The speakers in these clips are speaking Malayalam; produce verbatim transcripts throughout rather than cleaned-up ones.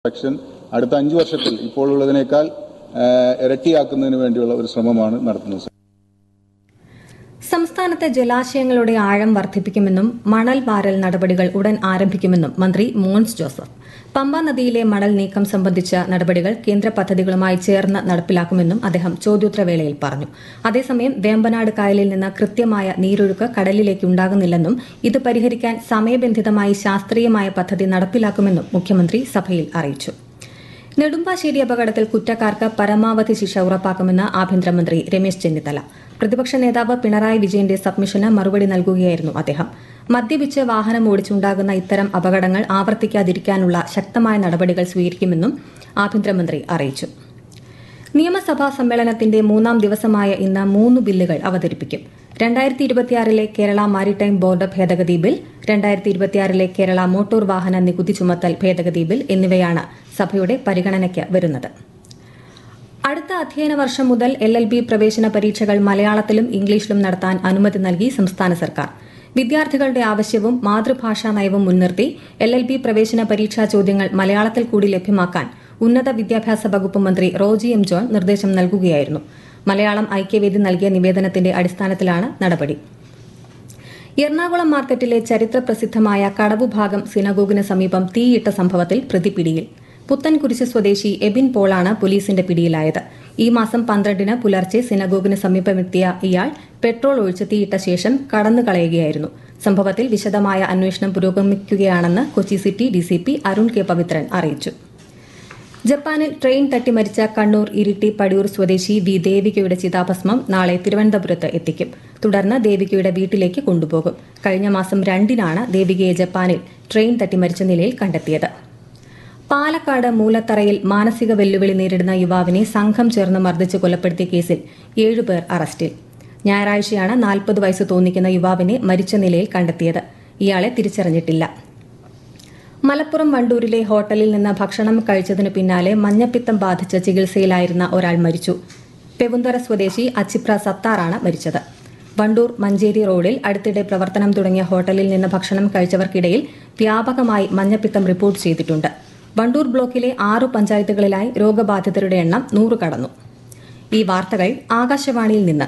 സെക്ഷൻ അടുത്ത അഞ്ചു വർഷത്തിൽ ഇപ്പോഴുള്ളതിനേക്കാൾ ഇരട്ടിയാക്കുന്നതിന് വേണ്ടിയുള്ള ഒരു ശ്രമമാണ് നടത്തുന്നത്. സംസ്ഥാനത്തെ ജലാശയങ്ങളുടെ ആഴം വർദ്ധിപ്പിക്കുമെന്നും മണൽ വാരൽ നടപടികൾ ഉടൻ ആരംഭിക്കുമെന്നും മന്ത്രി മോൻസ് ജോസഫ്. പമ്പ നദിയിലെ മണൽ നീക്കം സംബന്ധിച്ച നടപടികൾ കേന്ദ്ര പദ്ധതികളുമായി ചേർന്ന് നടപ്പിലാക്കുമെന്നും അദ്ദേഹം ചോദ്യോത്തരവേളയിൽ പറഞ്ഞു. അതേസമയം വേമ്പനാട് കായലിൽ നിന്ന് കൃത്യമായ നീരൊഴുക്ക് കടലിലേക്ക് ഉണ്ടാകുന്നില്ലെന്നും ഇത് പരിഹരിക്കാൻ സമയബന്ധിതമായി ശാസ്ത്രീയമായ പദ്ധതി നടപ്പിലാക്കുമെന്നും മുഖ്യമന്ത്രി സഭയിൽ അറിയിച്ചു. നെടുമ്പാശ്ശേരി അപകടത്തിൽ കുറ്റക്കാർക്ക് പരമാവധി ശിക്ഷ ഉറപ്പാക്കുമെന്ന് ആഭ്യന്തരമന്ത്രി രമേശ് ചെന്നിത്തല. പ്രതിപക്ഷ നേതാവ് പിണറായി വിജയന്റെ സബ്മിഷന് മറുപടി നൽകുകയായിരുന്നു അദ്ദേഹം. മദ്യപിച്ച് വാഹനം ഓടിച്ചുണ്ടാകുന്ന ഇത്തരം അപകടങ്ങൾ ആവർത്തിക്കാതിരിക്കാനുള്ള ശക്തമായ നടപടികൾ സ്വീകരിക്കുമെന്നും ആഭ്യന്തരമന്ത്രി അറിയിച്ചു. നിയമസഭാ സമ്മേളനത്തിന്റെ മൂന്നാം ദിവസമായ ഇന്ന് മൂന്ന് ബില്ലുകൾ അവതരിപ്പിക്കും. രണ്ടായിരത്തി ഇരുപത്തിയാറിലെ കേരള മാരിടൈം ബോർഡ് ഭേദഗതി ബിൽ, രണ്ടായിരത്തി ഇരുപത്തിയാറിലെ കേരള മോട്ടോർ വാഹന നികുതി ചുമത്തൽ ഭേദഗതി ബിൽ എന്നിവയാണ് സഭയുടെ പരിഗണനയ്ക്ക് വരുന്നത്. അടുത്ത അധ്യയന വർഷം മുതൽ എൽ എൽ ബി പ്രവേശന പരീക്ഷകൾ മലയാളത്തിലും ഇംഗ്ലീഷിലും നടത്താൻ അനുമതി നൽകി സംസ്ഥാന സർക്കാർ. വിദ്യാർത്ഥികളുടെ ആവശ്യവും മാതൃഭാഷാ നയവും മുൻനിർത്തി എൽ എൽ ബി പ്രവേശന പരീക്ഷാ ചോദ്യങ്ങൾ മലയാളത്തിൽ കൂടി ലഭ്യമാക്കാൻ ഉന്നത വിദ്യാഭ്യാസ വകുപ്പ് മന്ത്രി റോജി എം ജോൺ നിർദ്ദേശം നൽകുകയായിരുന്നു. മലയാളം ഐക്യവേദി നൽകിയ നിവേദനത്തിന്റെ അടിസ്ഥാനത്തിലാണ് നടപടി. എറണാകുളം മാർക്കറ്റിലെ ചരിത്ര പ്രസിദ്ധമായ കടവുഭാഗം സിനഗോഗിന് സമീപം തീയിട്ട സംഭവത്തിൽ പ്രതി പിടിയിൽ. പുത്തൻകുരിശ് സ്വദേശി എബിൻ പോളാണ് പോലീസിന്റെ പിടിയിലായത്. ഈ മാസം പന്ത്രണ്ടിന് പുലർച്ചെ സിനഗോഗിന് സമീപമെത്തിയ ഇയാൾ പെട്രോൾ ഒഴിച്ച് തീയിട്ട ശേഷം കടന്നുകളയുകയായിരുന്നു. സംഭവത്തിൽ വിശദമായ അന്വേഷണം പുരോഗമിക്കുകയാണെന്ന് Kochi city DCP Arun K Pavithran അറിയിച്ചു. ജപ്പാനിൽ ട്രെയിൻ തട്ടി മരിച്ച കണ്ണൂർ ഇരിട്ടി പടിയൂർ സ്വദേശി വി ദേവികയുടെ ചിതാഭസ്മം നാളെ തിരുവനന്തപുരത്ത് എത്തിക്കും. തുടർന്ന് ദേവികയുടെ വീട്ടിലേക്ക് കൊണ്ടുപോകും. കഴിഞ്ഞ മാസം രണ്ടിനാണ് ദേവികയെ ജപ്പാനിൽ ട്രെയിൻ തട്ടി മരിച്ച നിലയിൽ കണ്ടെത്തിയത്. പാലക്കാട് മൂലത്തറയിൽ മാനസിക വെല്ലുവിളി നേരിടുന്ന യുവാവിനെ സംഘം ചേർന്ന് മർദ്ദിച്ച് കൊലപ്പെടുത്തിയ കേസിൽ ഏഴുപേർ അറസ്റ്റിൽ. ഞായറാഴ്ചയാണ് നാൽപ്പത് വയസ്സ് തോന്നിക്കുന്ന യുവാവിനെ മരിച്ച നിലയിൽ കണ്ടെത്തിയത്. ഇയാളെ തിരിച്ചറിഞ്ഞിട്ടില്ല. മലപ്പുറം വണ്ടൂരിലെ ഹോട്ടലിൽ നിന്ന് ഭക്ഷണം കഴിച്ചതിനു പിന്നാലെ മഞ്ഞപ്പിത്തം ബാധിച്ച് ചികിത്സയിലായിരുന്ന ഒരാൾ മരിച്ചു. പെവുന്തറ സ്വദേശി അച്ചിപ്ര സത്താറാണ് മരിച്ചത്. വണ്ടൂർ മഞ്ചേരി റോഡിൽ അടുത്തിടെ പ്രവർത്തനം തുടങ്ങിയ ഹോട്ടലിൽ നിന്ന് ഭക്ഷണം കഴിച്ചവർക്കിടയിൽ വ്യാപകമായി മഞ്ഞപ്പിത്തം റിപ്പോർട്ട് ചെയ്തിട്ടുണ്ട്. വണ്ടൂർ ബ്ലോക്കിലെ ആറു പഞ്ചായത്തുകളിലായി രോഗബാധിതരുടെ എണ്ണം നൂറ് കടന്നു. ഈ വാർത്തകൾ ആകാശവാണിയിൽ നിന്ന്.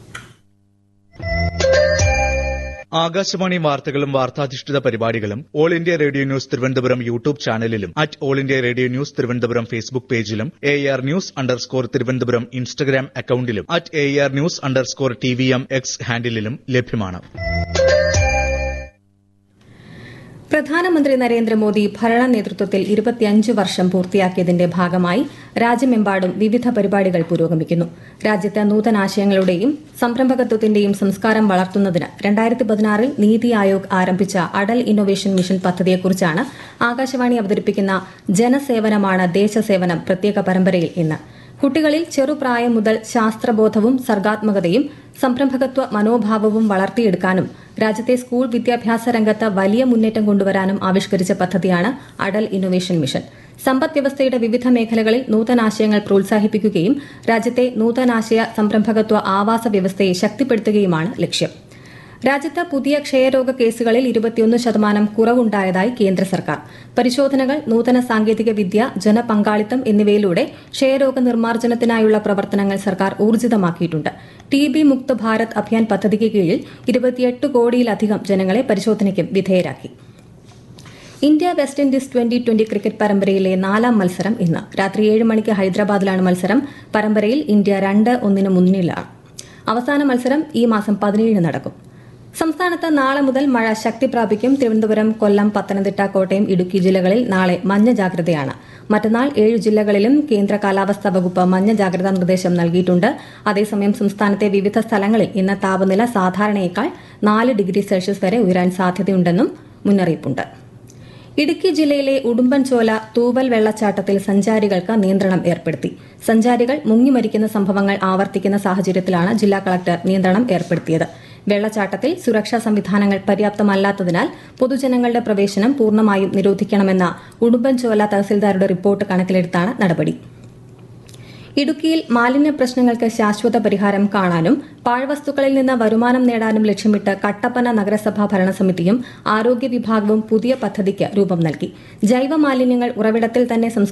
ആകാശവാണി വാർത്തകളും വാർത്താധിഷ്ഠിത പരിപാടികളും all India radio news Thiruvananthapuram YouTube ചാനലിലും at all India radio news Thiruvananthapuram Facebook പേജിലും A R news underscore Thiruvananthapuram Instagram അക്കൌണ്ടിലും at A R news underscore T V M X ഹാൻഡിലും ലഭ്യമാണ്. പ്രധാനമന്ത്രി നരേന്ദ്രമോദി ഭരണ നേതൃത്വത്തിൽ ഇരുപത്തിയഞ്ച് വർഷം പൂർത്തിയാക്കിയതിന്റെ ഭാഗമായി രാജ്യമെമ്പാടും വിവിധ പരിപാടികൾ പുരോഗമിക്കുന്നു. രാജ്യത്ത് നൂതനാശയങ്ങളുടെയും സംരംഭകത്വത്തിന്റെയും സംസ്കാരം വളർത്തുന്നതിന് രണ്ടായിരത്തി പതിനാറിൽ നീതി ആയോഗ് ആരംഭിച്ച അടൽ ഇന്നൊവേഷൻ മിഷൻ പദ്ധതിയെക്കുറിച്ചാണ് ആകാശവാണി അവതരിപ്പിക്കുന്ന ജനസേവനമാണ് ദേശസേവനം പ്രത്യേക പരമ്പരയിൽ ഇന്ന്. കുട്ടികളിൽ ചെറുപ്രായം മുതൽ ശാസ്ത്രബോധവും സർഗാത്മകതയും സംരംഭകത്വ മനോഭാവവും വളർത്തിയെടുക്കാനും രാജ്യത്തെ സ്കൂൾ വിദ്യാഭ്യാസ രംഗത്ത് വലിയ മുന്നേറ്റം കൊണ്ടുവരാനും ആവിഷ്കരിച്ച പദ്ധതിയാണ് അടൽ ഇന്നൊവേഷൻ മിഷൻ. സമ്പദ് വ്യവസ്ഥയുടെ വിവിധ മേഖലകളിൽ നൂതനാശയങ്ങൾ പ്രോത്സാഹിപ്പിക്കുകയും രാജ്യത്തെ നൂതനാശയ സംരംഭകത്വ ആവാസ വ്യവസ്ഥയെ ശക്തിപ്പെടുത്തുകയുമാണ് ലക്ഷ്യം. രാജ്യത്ത് പുതിയ ക്ഷയരോഗ കേസുകളിൽ ഇരുപത്തിയൊന്ന് ശതമാനം കുറവുണ്ടായതായി കേന്ദ്ര സർക്കാർ. പരിശോധനകൾ, നൂതന സാങ്കേതിക വിദ്യ, ജനപങ്കാളിത്തം എന്നിവയിലൂടെ ക്ഷയരോഗ നിർമ്മാർജ്ജനത്തിനായുള്ള പ്രവർത്തനങ്ങൾ സർക്കാർ ഊർജിതമാക്കിയിട്ടുണ്ട്. ടി ബി മുക്ത് ഭാരത് അഭിയാൻ പദ്ധതിക്ക് കീഴിൽ ഇരുപത്തിയെട്ട് കോടിയിലധികം ജനങ്ങളെ പരിശോധനയ്ക്കും വിധേയരാക്കി. India west Indies twenty twenty cricket പരമ്പരയിലെ നാലാം മത്സരം ഇന്ന് രാത്രി ഏഴ് മണിക്ക് ഹൈദരാബാദിലാണ് മത്സരം. പരമ്പരയിൽ ഇന്ത്യ രണ്ട് ഒന്നിന് മുന്നിലാണ്. അവസാന മത്സരം ഈ മാസം പതിനേഴിന് നടക്കും. സംസ്ഥാനത്ത് നാളെ മുതൽ മഴ ശക്തി പ്രാപിക്കും. തിരുവനന്തപുരം, കൊല്ലം, പത്തനംതിട്ട, കോട്ടയം, ഇടുക്കി ജില്ലകളിൽ നാളെ മഞ്ഞ ജാഗ്രതയാണ്. മറ്റന്നാൾ ഏഴ് ജില്ലകളിലും കേന്ദ്ര കാലാവസ്ഥാ വകുപ്പ് മഞ്ഞ ജാഗ്രതാ നിർദ്ദേശം നൽകിയിട്ടുണ്ട്. അതേസമയം സംസ്ഥാനത്തെ വിവിധ സ്ഥലങ്ങളിൽ ഇന്ന് താപനില സാധാരണയേക്കാൾ നാല് ഡിഗ്രി സെൽഷ്യസ് വരെ ഉയരാൻ സാധ്യതയുണ്ടെന്നും മുന്നറിയിപ്പുണ്ട്. ഇടുക്കി ജില്ലയിലെ ഉടുമ്പൻചോല തൂവൽ വെള്ളച്ചാട്ടത്തിൽ സഞ്ചാരികൾക്ക് നിയന്ത്രണം ഏർപ്പെടുത്തി. സഞ്ചാരികൾ മുങ്ങിമരിക്കുന്ന സംഭവങ്ങൾ ആവർത്തിക്കുന്ന സാഹചര്യത്തിലാണ് ജില്ലാ കളക്ടർ നിയന്ത്രണം ഏർപ്പെടുത്തിയത്. വെള്ളച്ചാട്ടത്തിൽ സുരക്ഷാ സംവിധാനങ്ങൾ പര്യാപ്തമല്ലാത്തതിനാൽ പൊതുജനങ്ങളുടെ പ്രവേശനം പൂർണ്ണമായും നിരോധിക്കണമെന്ന ഉടുമ്പൻചോല തഹസിൽദാരുടെ റിപ്പോർട്ട് കണക്കിലെടുത്താണ് നടപടി. ഇടുക്കിയിൽ മാലിന്യ പ്രശ്നങ്ങൾക്ക് ശാശ്വത പരിഹാരം കാണാനും പാഴ്വസ്തുക്കളിൽ നിന്ന് വരുമാനം നേടാനും ലക്ഷ്യമിട്ട് കട്ടപ്പന നഗരസഭാ ഭരണസമിതിയും ആരോഗ്യ വിഭാഗവും പുതിയ പദ്ധതിക്ക് രൂപം നൽകി. ജൈവ മാലിന്യങ്ങൾ ഉറവിടത്തിൽ തന്നെ